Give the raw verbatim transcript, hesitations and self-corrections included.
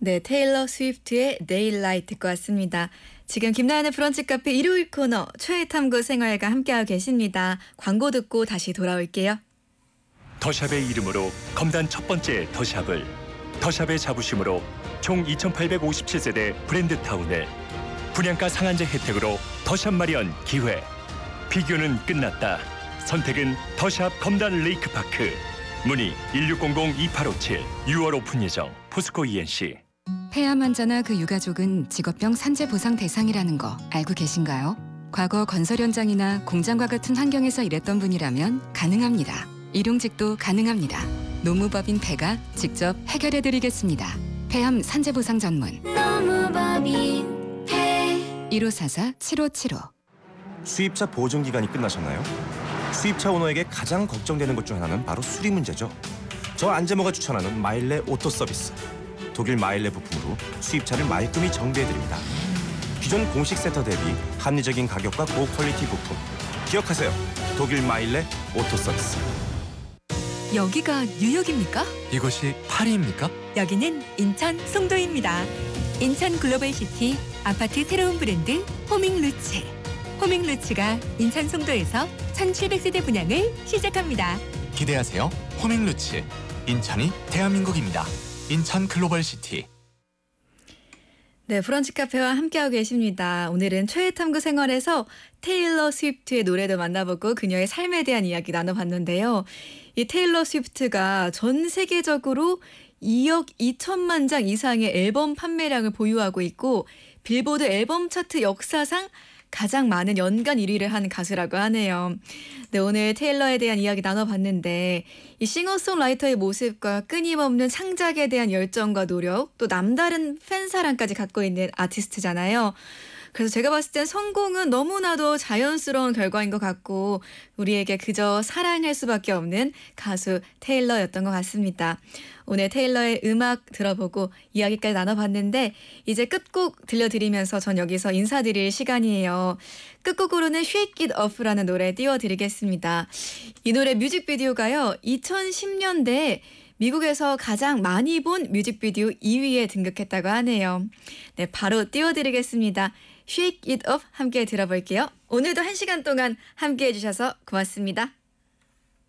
네, 테일러 스위프트의 Daylight 듣고 왔습니다. 지금 김나연의 브런치 카페 일요일 코너 최애탐구 생활과 함께하고 계십니다. 광고 듣고 다시 돌아올게요. 더샵의 이름으로 검단 첫 번째 더샵을, 더샵의 자부심으로 총 이천팔백오십칠 세대 브랜드 타운을, 분양가 상한제 혜택으로 더샵 마련 기회. 비교는 끝났다. 선택은 더샵 검단 레이크파크. 문의 일육공공 이팔오칠. 유월 오픈 예정. 포스코 이엔씨. 폐암 환자나 그 유가족은 직업병 산재 보상 대상이라는 거 알고 계신가요? 과거 건설 현장이나 공장과 같은 환경에서 일했던 분이라면 가능합니다. 일용직도 가능합니다. 노무법인 폐가 직접 해결해드리겠습니다. 폐암 산재 보상 전문 노무법인 폐 일오사사 칠오칠오. 수입차 보증 기간이 끝나셨나요? 수입차 오너에게 가장 걱정되는 것 중 하나는 바로 수리 문제죠. 저 안재모가 추천하는 마일레 오토 서비스. 독일 마일레 부품으로 수입차를 말끔히 정비해드립니다. 기존 공식 센터 대비 합리적인 가격과 고퀄리티 부품. 기억하세요. 독일 마일레 오토 서비스. 여기가 뉴욕입니까? 이곳이 파리입니까? 여기는 인천 송도입니다. 인천 글로벌시티 아파트 새로운 브랜드 호밍루츠. 호밍루츠가 인천 송도에서 천칠백 세대 분양을 시작합니다. 기대하세요. 호밍루츠. 인천이 대한민국입니다. 인천 글로벌시티. 네, 브런치 카페와 함께하고 계십니다. 오늘은 최애탐구 생활에서 테일러 스위프트의 노래도 만나보고 그녀의 삶에 대한 이야기 나눠봤는데요. 이 테일러 스위프트가 전 세계적으로 이억 이천만 장 이상의 앨범 판매량을 보유하고 있고 빌보드 앨범 차트 역사상 가장 많은 연간 일 위를 한 가수라고 하네요. 네, 오늘 테일러에 대한 이야기 나눠봤는데 이 싱어송라이터의 모습과 끊임없는 창작에 대한 열정과 노력, 또 남다른 팬 사랑까지 갖고 있는 아티스트잖아요. 그래서 제가 봤을 땐 성공은 너무나도 자연스러운 결과인 것 같고 우리에게 그저 사랑할 수밖에 없는 가수 테일러였던 것 같습니다. 오늘 테일러의 음악 들어보고 이야기까지 나눠봤는데 이제 끝곡 들려드리면서 전 여기서 인사드릴 시간이에요. 끝곡으로는 Shake It Off라는 노래 띄워드리겠습니다. 이 노래 뮤직비디오가요. 이천십 년대에 미국에서 가장 많이 본 뮤직비디오 이 위에 등극했다고 하네요. 네, 바로 띄워드리겠습니다. Shake It Off 함께 들어볼게요. 오늘도 한 시간 동안 함께 해주셔서 고맙습니다.